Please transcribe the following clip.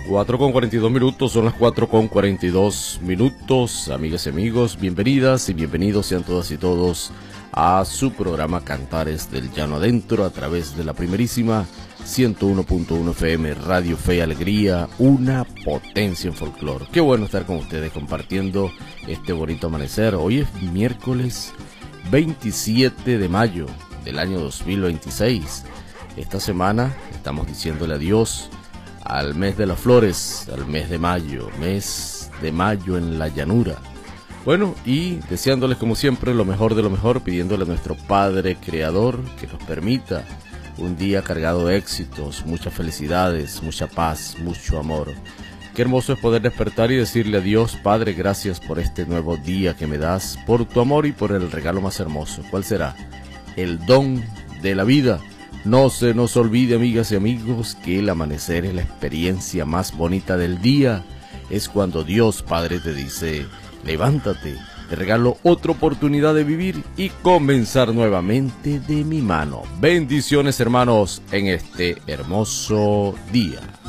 4:42 son las 4:42. Amigas y amigos, bienvenidas y bienvenidos sean todas y todos a su programa Cantares del Llano Adentro a través de la primerísima 101.1 FM Radio Fe y Alegría, una potencia en folclore. Qué bueno estar con ustedes compartiendo este bonito amanecer. Hoy es miércoles 27 de mayo del año 2026. Esta semana estamos diciéndole adiós al mes de las flores, al mes de mayo en la llanura. Bueno, y deseándoles como siempre lo mejor de lo mejor, pidiéndole a nuestro Padre Creador que nos permita un día cargado de éxitos, muchas felicidades, mucha paz, mucho amor. Qué hermoso es poder despertar y decirle a Dios: Padre, gracias por este nuevo día que me das, por tu amor y por el regalo más hermoso. ¿Cuál será? El don de la vida. No se nos olvide, amigas y amigos, que el amanecer es la experiencia más bonita del día. Es cuando Dios Padre te dice: levántate, te regalo otra oportunidad de vivir y comenzar nuevamente de mi mano. Bendiciones, hermanos, en este hermoso día.